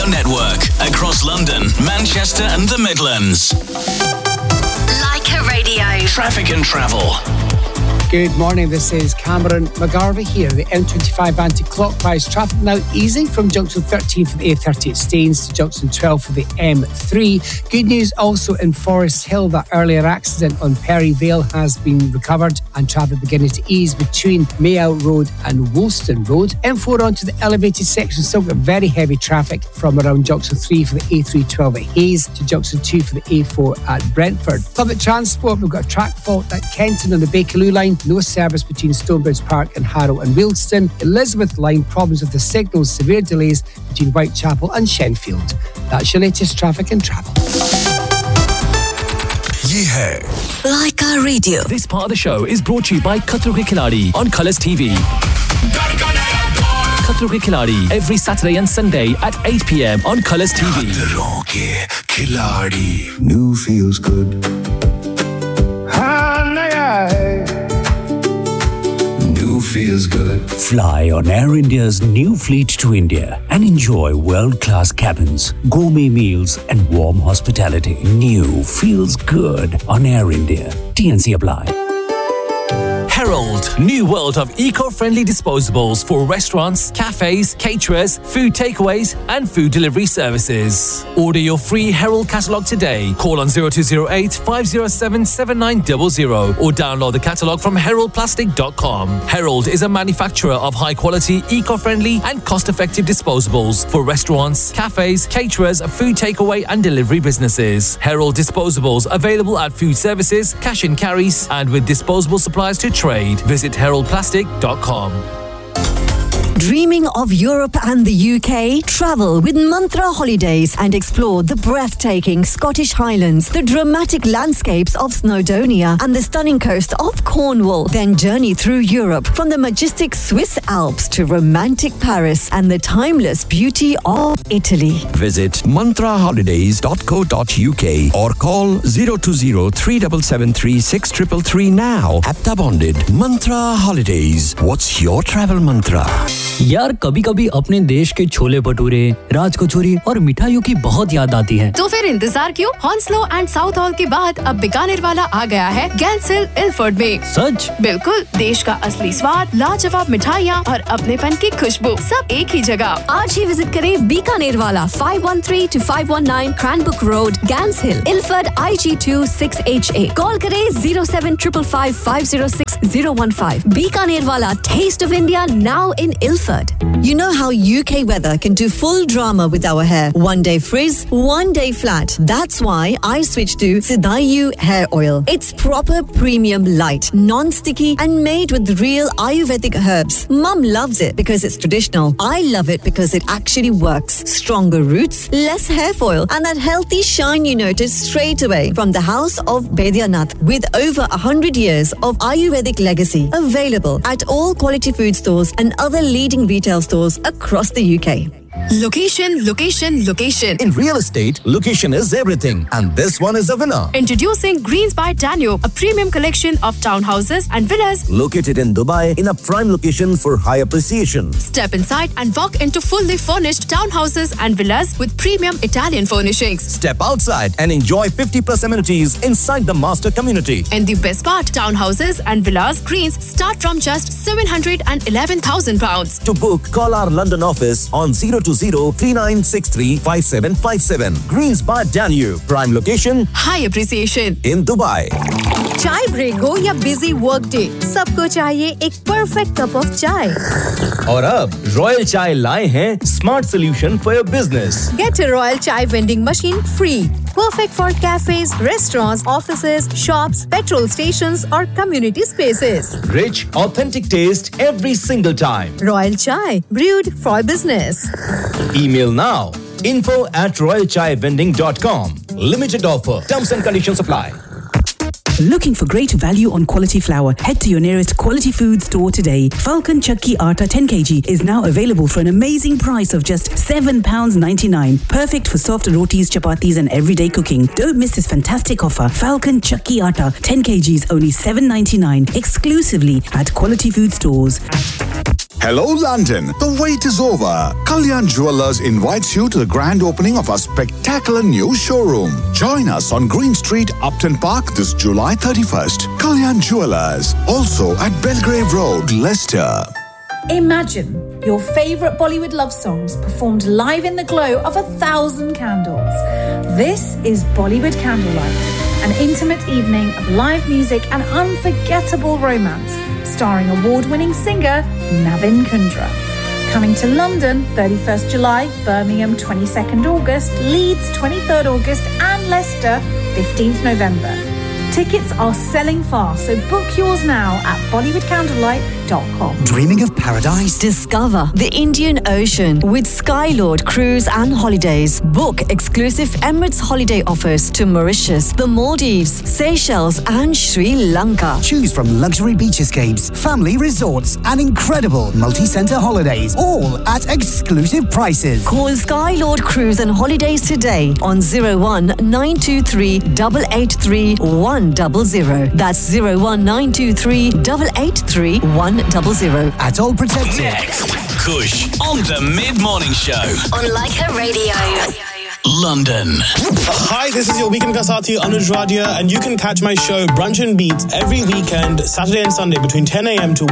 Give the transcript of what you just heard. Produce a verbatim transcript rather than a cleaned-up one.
radio network across London, Manchester and the Midlands. Leica Radio. Traffic and travel. Good morning, this is Cameron McGarvey here. The M twenty-five anti-clockwise traffic now easing from junction thirteen for the A thirty at Staines to junction twelve for the M three. Good news also in Forest Hill, that earlier accident on Perry Vale has been recovered and traffic beginning to ease between Mayout Road and Woolston Road. M four onto the elevated section, still got very heavy traffic from around junction three for the A three twelve at Hayes to junction two for the A four at Brentford. Public transport, we've got a track fault at Kenton on the Bakerloo line. No service between Stonebridge Park and Harrow and Wealdstone. Elizabeth line, problems with the signals, severe delays between Whitechapel and Shenfield. That's your latest traffic and travel. Ye hai Leica Radio. This part of the show is brought to you by Khatro Ke Khiladi on Colours T V. Khatro Ke Khiladi every Saturday and Sunday at eight p.m. on Colours T V. Khatro Ke Khiladi. New feels good. New feels good. Fly on Air India's new fleet to India and enjoy world-class cabins, gourmet meals and warm hospitality. New feels good on Air India. T N C apply. Herald, new world of eco-friendly disposables for restaurants, cafes, caterers, food takeaways and food delivery services. Order your free Herald catalogue today. Call on zero two zero eight, five zero seven, seven nine zero zero or download the catalogue from herald plastic dot com. Herald is a manufacturer of high-quality, eco-friendly and cost-effective disposables for restaurants, cafes, caterers, food takeaway and delivery businesses. Herald disposables available at food services, cash and carries and with disposable supplies to trade. Visit herald plastic dot com. Dreaming of Europe and the U K? Travel with Mantra Holidays and explore the breathtaking Scottish Highlands, the dramatic landscapes of Snowdonia and the stunning coast of Cornwall. Then journey through Europe from the majestic Swiss Alps to romantic Paris and the timeless beauty of Italy. Visit mantra holidays dot co dot uk or call zero two zero, three seven seven three, six three three three now. Apta bonded. Mantra Holidays. What's your travel mantra? यार कभी कभी अपने देश के छोले भटूरे, राज कचौरी और मिठाइयों की बहुत याद आती है। तो फिर इंतजार क्यों? हॉन्सलो एंड साउथ हॉल के बाद अब बीकानेर वाला आ गया है गैंस हिल इल्फर्ड में। सच? बिल्कुल, देश का असली स्वाद, लाजवाब मिठाइयाँ और अपनेपन की खुशबू सब एक ही जगह। आज ही विजिट करें बीकानेर वाला five one three to five one nine Cranbrook Road, Gans Hill, Ilford I G two six H A. Call करें zero seven five five, five zero six zero one five. Bikaner वाला, taste of India now in Ilford. You know how U K weather can do full drama with our hair. One day frizz, one day flat. That's why I switched to Sidayu hair oil. It's proper premium light, non-sticky and made with real Ayurvedic herbs. Mum loves it because it's traditional. I love it because it actually works. Stronger roots, less hair foil and that healthy shine you notice straight away. From the house of Baidyanath with over one hundred years of Ayurvedic legacy. Available at all quality food stores and other leading retail stores across the U K. Location, location, location. In real estate, location is everything. And this one is a winner. Introducing Greens by Danube, a premium collection of townhouses and villas located in Dubai in a prime location for high appreciation. Step inside and walk into fully furnished townhouses and villas with premium Italian furnishings. Step outside and enjoy fifty plus amenities inside the master community. And the best part, townhouses and villas Greens start from just seven hundred eleven thousand pounds. To book, call our London office on zero two zero, three nine six three, five seven five seven. Greens by Danube. Prime location, high appreciation in Dubai. चाय break हो या busy work day, सबको चाहिए एक perfect cup of चाय। और अब royal चाय लाए हैं smart solution for your business. Get a Royal Chai vending machine free. Perfect for cafes, restaurants, offices, shops, petrol stations or community spaces. Rich, authentic taste every single time. Royal Chai, brewed for business. Email now. info at royal chai vending dot com. Limited offer. Terms and conditions apply. Looking for great value on quality flour? Head to your nearest Quality Food store today. Falcon Chakki Atta ten kilograms is now available for an amazing price of just seven pounds ninety-nine. Perfect for soft rotis, chapatis and everyday cooking. Don't miss this fantastic offer. Falcon Chakki Atta ten kilograms, only seven ninety-nine, exclusively at Quality Food stores. Hello London, the wait is over. Kalyan Jewellers invites you to the grand opening of our spectacular new showroom. Join us on Green Street, Upton Park this July thirty-first. Kalyan Jewellers, also at Belgrave Road, Leicester. Imagine your favourite Bollywood love songs performed live in the glow of a thousand candles. This is Bollywood Candlelight, an intimate evening of live music and unforgettable romance, starring award-winning singer Navin Kundra. Coming to London, thirty-first July, Birmingham, twenty-second August, Leeds, twenty-third August, and Leicester, fifteenth November. Tickets are selling fast, so book yours now at bollywood candlelight dot com. Dreaming of paradise? Discover the Indian Ocean with Skylord Cruise and Holidays. Book exclusive Emirates holiday offers to Mauritius, the Maldives, Seychelles and Sri Lanka. Choose from luxury beach escapes, family resorts and incredible multi-centre holidays, all at exclusive prices. Call Skylord Cruise and Holidays today on zero one nine two three eight eight three one zero zero. That's zero one nine two three eight eight three one zero zero. At All Protected. Next, Kush on the Mid-Morning Show. On Leica Radio. London. Hi, this is your weekend Kasati Anuj Radia, and you can catch my show Brunch and Beats every weekend, Saturday and Sunday between ten a.m. to